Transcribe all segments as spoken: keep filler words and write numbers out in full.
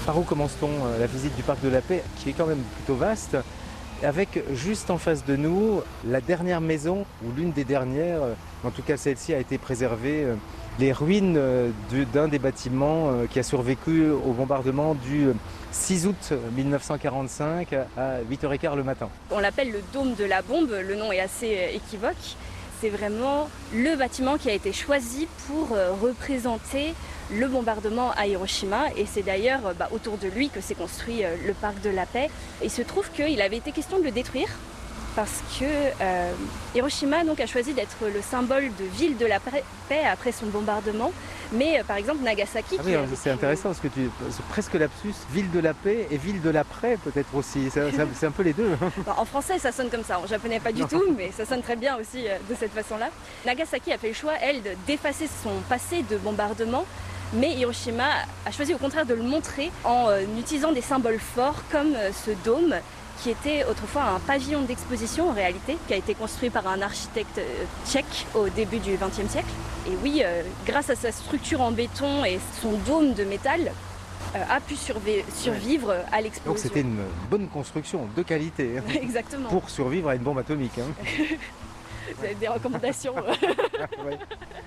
Par où commence-t-on la visite du Parc de la Paix, qui est quand même plutôt vaste, avec juste en face de nous la dernière maison, ou l'une des dernières, en tout cas celle-ci a été préservée, les ruines d'un des bâtiments qui a survécu au bombardement du six août mille neuf cent quarante-cinq à huit heures quinze le matin. On l'appelle le dôme de la bombe, le nom est assez équivoque. C'est vraiment le bâtiment qui a été choisi pour représenter le bombardement à Hiroshima, et c'est d'ailleurs bah, autour de lui que s'est construit euh, le Parc de la Paix. Il se trouve qu'il avait été question de le détruire parce que euh, Hiroshima donc, a choisi d'être le symbole de ville de la paix après son bombardement, mais euh, par exemple Nagasaki... Ah oui, c'est intéressant parce que tu c'est presque lapsus, ville de la paix et ville de l'après peut-être aussi, c'est un peu les deux. En français ça sonne comme ça, en japonais pas du non. tout, mais ça sonne très bien aussi euh, de cette façon-là. Nagasaki a fait le choix, elle, d'effacer son passé de bombardement, mais Hiroshima a choisi au contraire de le montrer en euh, utilisant des symboles forts comme euh, ce dôme qui était autrefois un pavillon d'exposition en réalité, qui a été construit par un architecte euh, tchèque au début du vingtième siècle. Et oui, euh, grâce à sa structure en béton et son dôme de métal, euh, a pu survivre ouais. à l'explosion. Donc c'était une bonne construction de qualité. Hein, exactement. Pour survivre à une bombe atomique. Hein. Vous avez des recommandations. ouais.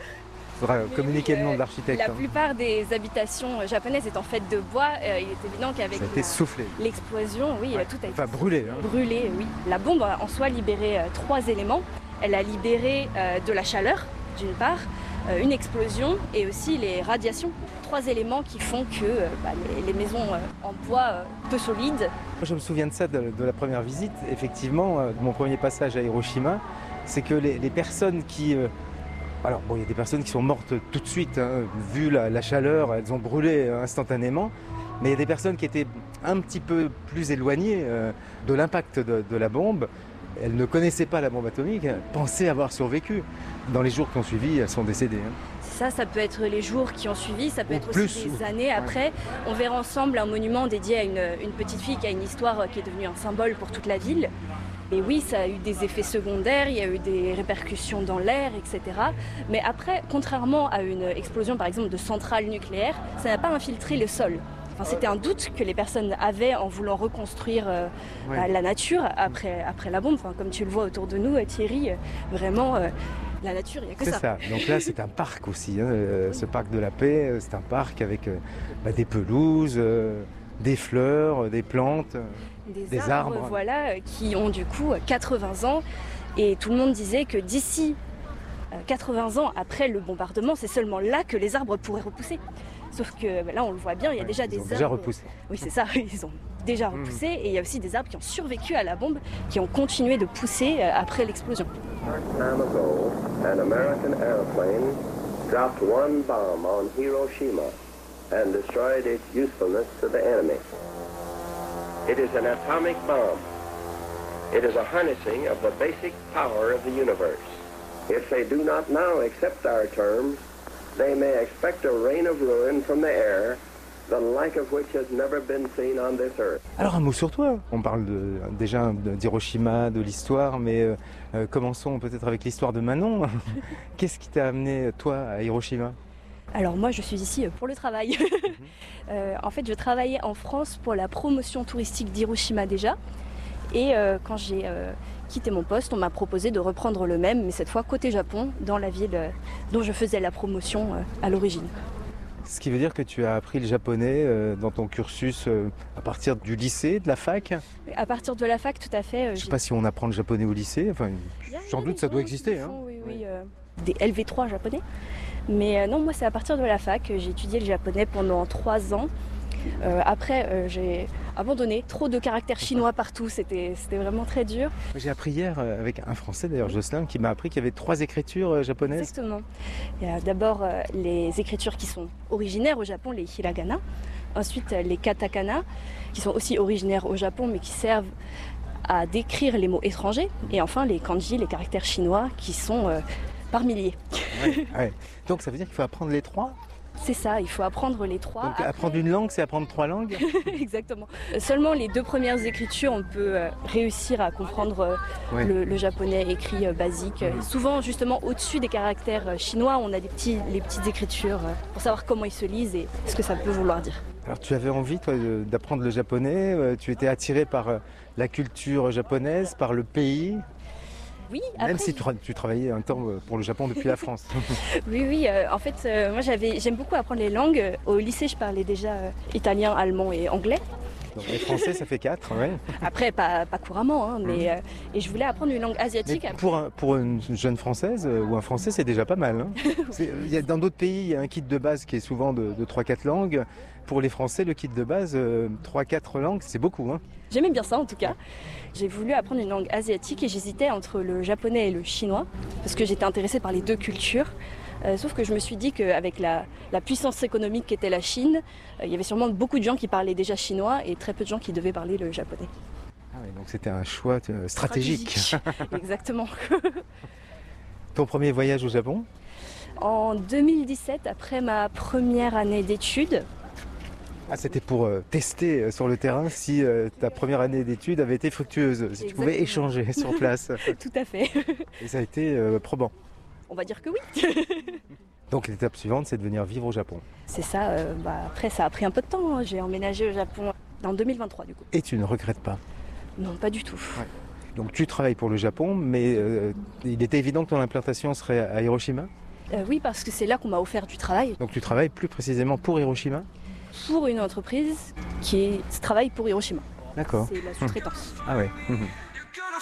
Il faudra Mais communiquer oui, le nom de l'architecte. La hein. plupart des habitations japonaises étant faites de bois, euh, il est évident qu'avec l'explosion, oui, ouais. tout a été enfin, brûlé. Hein. Brûlé, oui. La bombe a en soi libéré euh, trois éléments. Elle a libéré euh, de la chaleur, d'une part, euh, une explosion et aussi les radiations. Trois éléments qui font que euh, bah, les, les maisons euh, en bois euh, peu solides. Moi, je me souviens de ça, de, de la première visite, effectivement, euh, de mon premier passage à Hiroshima, c'est que les, les personnes qui... Euh, Alors bon, il y a des personnes qui sont mortes tout de suite, hein, vu la, la chaleur, elles ont brûlé instantanément. Mais il y a des personnes qui étaient un petit peu plus éloignées euh, de l'impact de, de la bombe. Elles ne connaissaient pas la bombe atomique, elles pensaient avoir survécu. Dans les jours qui ont suivi, elles sont décédées. Hein. Ça, ça peut être les jours qui ont suivi, ça peut ou être plus, aussi des ou... années après. Ouais. On verra ensemble un monument dédié à une, une petite fille qui a une histoire qui est devenue un symbole pour toute la ville. Et oui, ça a eu des effets secondaires, il y a eu des répercussions dans l'air, et cetera. Mais après, contrairement à une explosion, par exemple, de centrale nucléaire, ça n'a pas infiltré le sol. Enfin, c'était un doute que les personnes avaient en voulant reconstruire euh, ouais. la nature après, après la bombe. Enfin, comme tu le vois autour de nous, Thierry, vraiment, euh, la nature, il n'y a que ça. C'est ça. Donc là, c'est un parc aussi. Hein. Euh, ce parc de la paix, c'est un parc avec euh, bah, des pelouses, euh, des fleurs, des plantes. Des, des arbres, arbres, voilà, qui ont du coup quatre-vingts ans, et tout le monde disait que d'ici quatre-vingts ans après le bombardement, c'est seulement là que les arbres pourraient repousser. Sauf que là, on le voit bien, il y a ouais, déjà ils des ont arbres. Déjà repoussé. Oui, c'est ça, ils ont déjà repoussé, mmh. et il y a aussi des arbres qui ont survécu à la bombe, qui ont continué de pousser après l'explosion. Time ago, an American airplane dropped one bomb on Hiroshima and destroyed its usefulness to the enemy. It is an atomic bomb. It is a harnessing of the basic power of the universe. If they do not now accept our terms, they may expect a rain of ruin from the air, the like of which has never been seen on this earth. Alors un mot sur toi. On parle de, déjà d'Hiroshima, de l'histoire, mais euh, commençons peut-être avec l'histoire de Manon. Qu'est-ce qui t'a amené, toi, à Hiroshima ? Alors moi, je suis ici pour le travail. Mm-hmm. euh, en fait, je travaillais en France pour la promotion touristique d'Hiroshima déjà. Et euh, quand j'ai euh, quitté mon poste, on m'a proposé de reprendre le même, mais cette fois côté Japon, dans la ville euh, dont je faisais la promotion euh, à l'origine. Ce qui veut dire que tu as appris le japonais euh, dans ton cursus euh, à partir du lycée, de la fac ? À partir de la fac, tout à fait. Euh, je ne sais pas si on apprend le japonais au lycée. Enfin, sans doute, ça doit exister. Font, hein. Oui, oui. Euh, des L V trois japonais. Mais euh, non, moi, c'est à partir de la fac. J'ai étudié le japonais pendant trois ans. Euh, après, euh, j'ai abandonné. Trop de caractères chinois partout. C'était, c'était vraiment très dur. J'ai appris hier euh, avec un Français, d'ailleurs, Jocelyn, qui m'a appris qu'il y avait trois écritures euh, japonaises. Exactement. Il y a d'abord euh, les écritures qui sont originaires au Japon, les hiragana. Ensuite, les katakana, qui sont aussi originaires au Japon, mais qui servent à décrire les mots étrangers. Et enfin, les kanji, les caractères chinois, qui sont euh, par milliers. Ouais, ouais. Donc, ça veut dire qu'il faut apprendre les trois ? C'est ça, il faut apprendre les trois. Donc Après- apprendre une langue, c'est apprendre trois langues? Exactement. Seulement les deux premières écritures, on peut euh, réussir à comprendre euh, Oui. le, le japonais écrit euh, basique. Mhm. Souvent, justement, au-dessus des caractères euh, chinois, on a des petits, les petites écritures euh, pour savoir comment ils se lisent et ce que ça peut vouloir dire. Alors tu avais envie, toi, de- d'apprendre le japonais, euh, tu étais attiré par euh, la culture japonaise, par le pays, Oui, même après, si tu, tra- tu travaillais un temps euh, pour le Japon depuis la France. oui, oui. euh, en fait, euh, moi, j'avais, j'aime beaucoup apprendre les langues. Au lycée, je parlais déjà euh, italien, allemand et anglais. Donc, les Français, ça fait quatre, ouais. Après, pas, pas couramment, hein, mais euh, et je voulais apprendre une langue Mais asiatique. pour, un- pour une jeune Française euh, ou un Français, c'est déjà pas mal. Hein. C'est- il y a, dans d'autres pays, il y a un kit de base qui est souvent de, de trois quatre langues. Pour les Français, le kit de base, euh, trois quatre langues, c'est beaucoup. Hein. J'aimais bien ça en tout cas. J'ai voulu apprendre une langue asiatique et j'hésitais entre le japonais et le chinois parce que j'étais intéressée par les deux cultures. Euh, sauf que je me suis dit qu'avec la, la puissance économique qu'était la Chine, euh, il y avait sûrement beaucoup de gens qui parlaient déjà chinois et très peu de gens qui devaient parler le japonais. Ah oui, donc c'était un choix euh, stratégique. Stratégique. Exactement. Ton premier voyage au Japon? En deux mille dix-sept, après ma première année d'études, Ah, c'était pour euh, tester euh, sur le terrain si euh, ta première année d'études avait été fructueuse, si tu pouvais Exactement. échanger sur place. tout à fait. Et ça a été euh, probant. On va dire que oui. Donc l'étape suivante, c'est de venir vivre au Japon. C'est ça, euh, bah, après ça a pris un peu de temps. Hein. J'ai emménagé au Japon en deux mille vingt-trois du coup. Et tu ne regrettes pas. Non, pas du tout. Donc tu travailles pour le Japon, mais euh, il était évident que ton implantation serait à Hiroshima. Euh, oui, parce que c'est là qu'on m'a offert du travail Donc tu travailles plus précisément pour Hiroshima. pour une entreprise qui est- travaille pour Hiroshima. D'accord. C'est la sous-traitance. Ah ouais. Mhm.